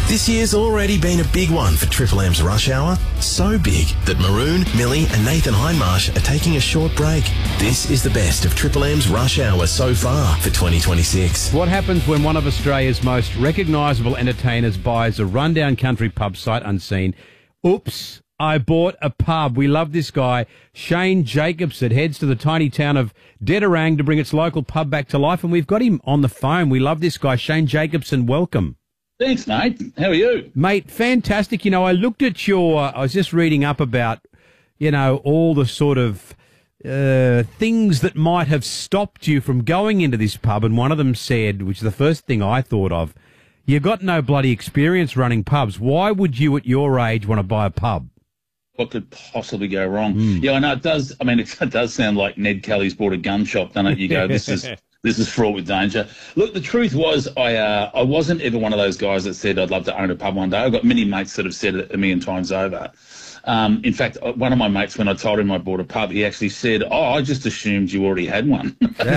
This year's already been a big one for Triple M's Rush Hour. So big that Maroon, Millie and Nathan Hindmarsh are taking a short break. This is the best of Triple M's Rush Hour so far for 2026. What happens when one of Australia's most recognisable entertainers buys a rundown country pub sight unseen? Oops, I bought a pub. We love this guy. Shane Jacobson heads to the tiny town of Dedarang to bring its local pub back to life, and we've got him on the phone. We love this guy. Shane Jacobson, welcome. Thanks, mate. How are you? Mate, fantastic. You know, I looked at I was just reading up about, you know, all the sort of things that might have stopped you from going into this pub, and one of them said, which is the first thing I thought of, you've got no bloody experience running pubs. Why would you at your age want to buy a pub? What could possibly go wrong? Yeah, I know it does. I mean, it does sound like Ned Kelly's bought a gun shop, doesn't it? You go, this is fraught with danger. Look, the truth was I wasn't ever one of those guys that said I'd love to own a pub one day. I've got many mates that have said it a million times over. In fact, one of my mates, when I told him I bought a pub, he actually said, I just assumed you already had one.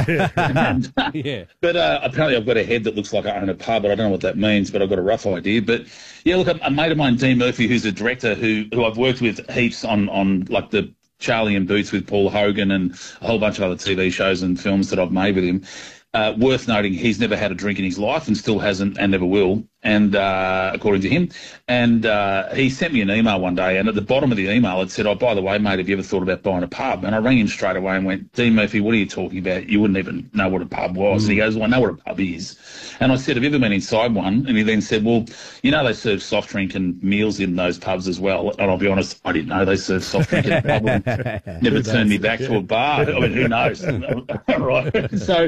Yeah. But apparently I've got a head that looks like I own a pub, but I don't know what that means, but I've got a rough idea. But, yeah, look, a mate of mine, Dean Murphy, who's a director who I've worked with heaps on like the Charlie and Boots with Paul Hogan and a whole bunch of other TV shows and films that I've made with him. Worth noting, he's never had a drink in his life and still hasn't and never will, and according to him. And he sent me an email one day, and at the bottom of the email it said, oh, by the way, mate, have you ever thought about buying a pub? And I rang him straight away and went, Dean Murphy, what are you talking about? You wouldn't even know what a pub was. And he goes, well, I know what a pub is. And I said, have you ever been inside one? And he then said, well, you know they serve soft drink and meals in those pubs as well. And I'll be honest, I didn't know they served soft drink in a pub. Never turned me back to a bar. I mean, who knows? Right. So,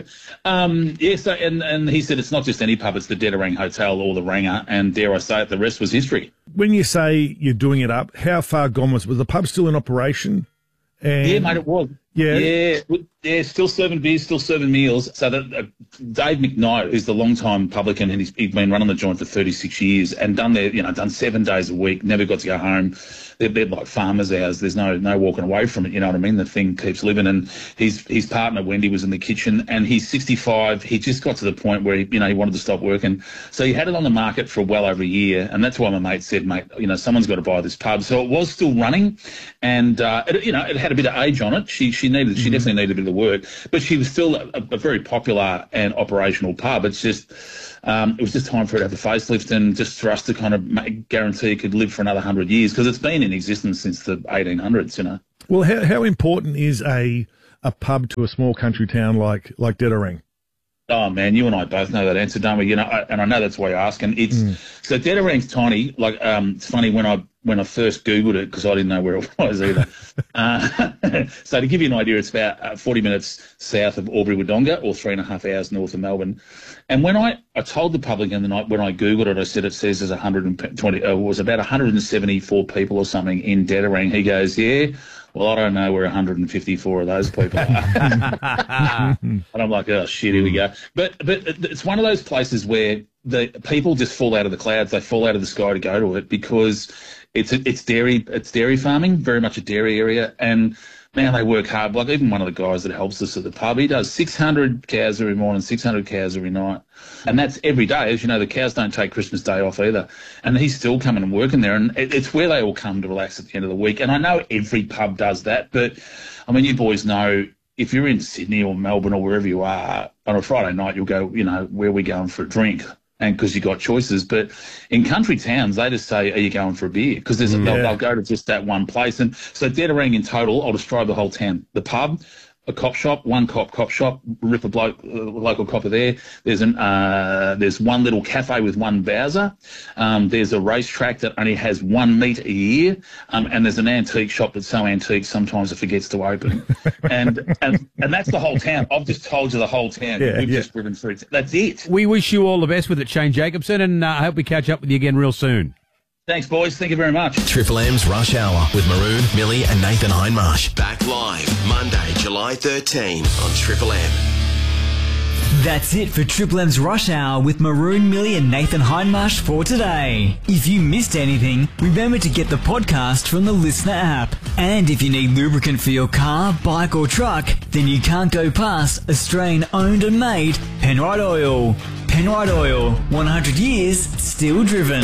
and he said it's not just any pub, it's the Dedarang Hotel or the Ranger, and dare I say it, the rest was history. When you say you're doing it up, how far gone was the pub still in operation? And yeah, mate, it was. Yeah, still serving beers, still serving meals. So that Dave McKnight, who's the long-time publican, and he's been running the joint for 36 years and done 7 days a week, never got to go home. They're like farmers' hours. There's no walking away from it, you know what I mean? The thing keeps living. And his partner, Wendy, was in the kitchen, and he's 65. He just got to the point where, he wanted to stop working. So he had it on the market for well over a year, and that's why my mate said, mate, someone's got to buy this pub. So it was still running, and, it had a bit of age on it. She definitely needed a bit of work, but she was still a very popular and operational pub. It's just, it was just time for it to have a facelift and just for us to kind of guarantee it could live for another 100 years, because it's been in existence since the 1800s, Well, how important is a pub to a small country town like Dedarang? Oh man, you and I both know that answer, don't we? And I know that's why you're asking. So Dedarang's tiny. Like, it's funny when I first Googled it, because I didn't know where it was either. So to give you an idea, it's about 40 minutes south of Albury-Wodonga, or 3.5 hours north of Melbourne. And when I told the publican the night when I Googled it, I said it says there's 120, it was about 174 people or something in Dedarang. He goes, yeah. Well, I don't know where 154 of those people are. And I'm like, oh, shit, here we go. But it's one of those places where the people just fall out of the clouds. They fall out of the sky to go to it, because it's dairy farming, very much a dairy area. And, man, they work hard. Like, even one of the guys that helps us at the pub, he does 600 cows every morning, 600 cows every night. And that's every day. As you know, the cows don't take Christmas Day off either. And he's still coming and working there. And it's where they all come to relax at the end of the week. And I know every pub does that. But, I mean, you boys know, if you're in Sydney or Melbourne or wherever you are, on a Friday night, you'll go, where are we going for a drink? And because you've got choices. But in country towns, they just say, are you going for a beer? Because they'll go to just that one place. And so Dedarang in total, I'll describe the whole town. The pub, a cop shop, one cop shop, rip a bloke, local copper there. There's one little cafe with one Bowser. There's a racetrack that only has one meet a year. And there's an antique shop that's so antique sometimes it forgets to open. and that's the whole town. I've just told you the whole town. We've just driven through. That's it. We wish you all the best with it, Shane Jacobson, and I hope we catch up with you again real soon. Thanks, boys. Thank you very much. Triple M's Rush Hour with Maroon, Millie and Nathan Hindmarsh. Back live Monday, July 13 on Triple M. That's it for Triple M's Rush Hour with Maroon, Millie and Nathan Hindmarsh for today. If you missed anything, remember to get the podcast from the Listener app. And if you need lubricant for your car, bike or truck, then you can't go past Australian owned and made Penrite Oil. Penrite Oil, 100 years, still driven.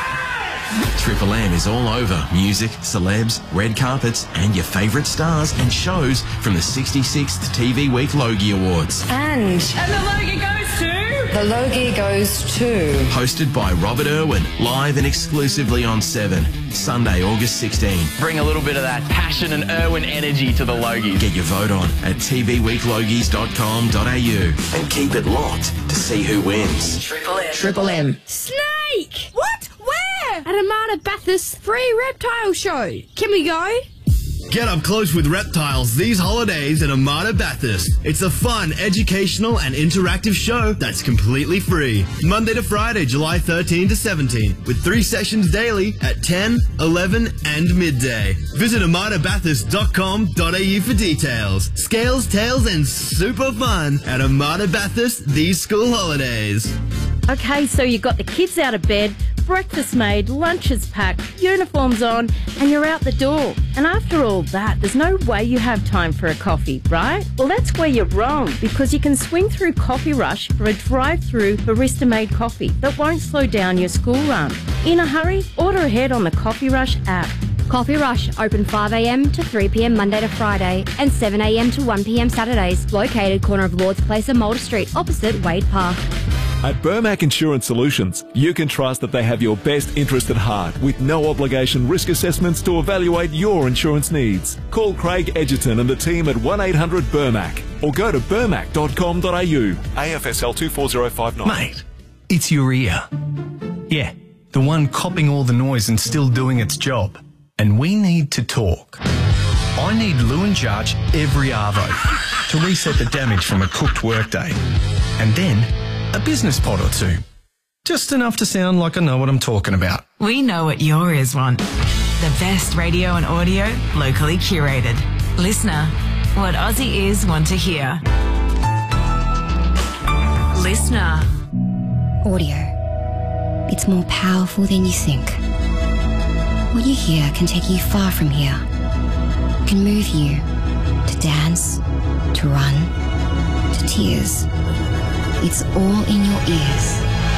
Triple M is all over music, celebs, red carpets, and your favourite stars and shows from the 66th TV Week Logie Awards. And the Logie goes to... The Logie goes to... Hosted by Robert Irwin, live and exclusively on 7, Sunday, August 16. Bring a little bit of that passion and Irwin energy to the Logies. Get your vote on at tvweeklogies.com.au and keep it locked to see who wins. Triple M. Triple M. Snake! What? Where? At Amada Bathurst free reptile show. Can we go? Get up close with reptiles these holidays at Amada Bathurst. It's a fun, educational and interactive show that's completely free. Monday to Friday, July 13 to 17, with 3 sessions daily at 10, 11 and midday. Visit amadabathurst.com.au for details. Scales, tails and super fun at Amada Bathurst these school holidays. Okay, so you got the kids out of bed, breakfast made, lunch is packed, uniforms on, and you're out the door. And after all that, there's no way you have time for a coffee, right? Well, that's where you're wrong, because you can swing through Coffee Rush for a drive-through barista-made coffee that won't slow down your school run. In a hurry? Order ahead on the Coffee Rush app. Coffee Rush, open 5am to 3pm Monday to Friday and 7am to 1pm Saturdays. Located corner of Lord's Place and Mulder Street, opposite Wade Park. At Burmac Insurance Solutions, you can trust that they have your best interest at heart with no obligation risk assessments to evaluate your insurance needs. Call Craig Edgerton and the team at 1-800-BURMAC or go to burmac.com.au. AFSL 24059. Mate, it's your ear. Yeah, the one copping all the noise and still doing its job. And we need to talk. I need Lou and Judge every arvo to reset the damage from a cooked workday. And then a business pod or two. Just enough to sound like I know what I'm talking about. We know what your ears want. The best radio and audio, locally curated. Listener, what Aussie ears want to hear. Listener. Audio. It's more powerful than you think. What you hear can take you far from here. Can move you to dance, to run, to tears. It's all in your ears.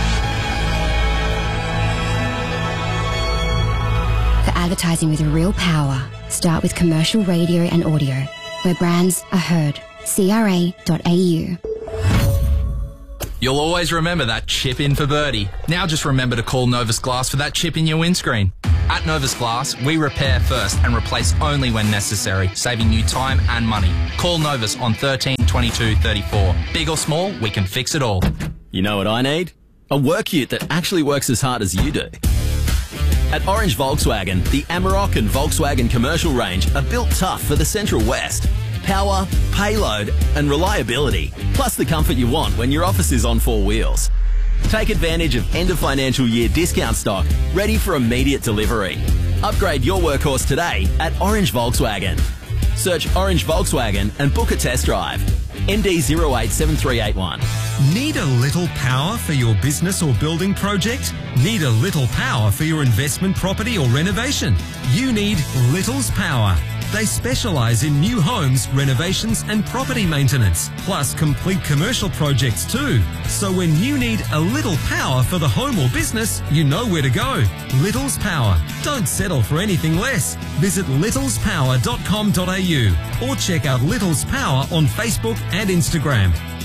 For advertising with real power, start with commercial radio and audio, where brands are heard. CRA.au. You'll always remember that chip in for birdie. Now just remember to call Novus Glass for that chip in your windscreen. At Novus Glass, we repair first and replace only when necessary, saving you time and money. Call Novus on 13 22 34. Big or small, we can fix it all. You know what I need? A work ute that actually works as hard as you do. At Orange Volkswagen, the Amarok and Volkswagen commercial range are built tough for the Central West. Power, payload and reliability, plus the comfort you want when your office is on 4 wheels. Take advantage of end of financial year discount stock ready for immediate delivery. Upgrade your workhorse today at Orange Volkswagen. Search Orange Volkswagen and book a test drive. MD 087381. Need a little power for your business or building project? Need a little power for your investment property or renovation? You need Little's Power. They specialise in new homes, renovations and property maintenance, plus complete commercial projects too. So when you need a little power for the home or business, you know where to go. Little's Power. Don't settle for anything less. Visit littlespower.com.au or check out Little's Power on Facebook and Instagram.